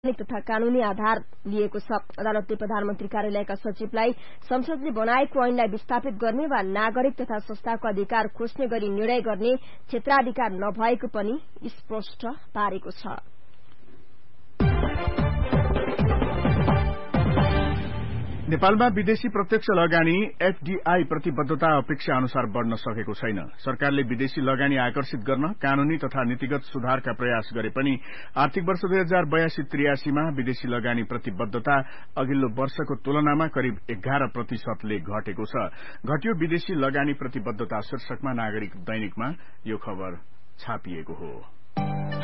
तथा कानूनी आधार लिएको छ। अदालतले प्रधानमन्त्री कार्यालयका सचिवलाई संसदले बनाएको ऐनलाई विस्थापित गर्ने वा नागरिक तथा संस्थाको अधिकार खोज्ने गरी निर्णय गर्ने क्षेत्राधिकार नभएको पनि स्पष्ट पारेको छ। नेपालमा विदेशी प्रत्यक्ष लगानी एफडीआई प्रतिबद्धता अपेक्षा अनुसार बढ़न सकेको छैन। सरकारले विदेशी लगानी आकर्षित गर्न कानूनी तथा नीतिगत सुधारका प्रयास गरे पनि आर्थिक वर्ष 2082-83 मा विदेशी लगानी प्रतिबद्धता अघिल्लो वर्षको तुलनामा करिब 11% घटेको छ। घट्यो विदेशी लगानी प्रतिबद्धता शीर्षकमा नागरिक दैनिकमा यो खबर छापिएको हो।